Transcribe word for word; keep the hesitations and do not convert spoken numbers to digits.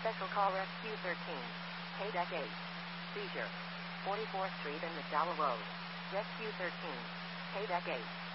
Special call Rescue thirteen. K-Deck eight. Seizure. forty-fourth Street and McDowell Road. Rescue thirteen. K-Deck eight.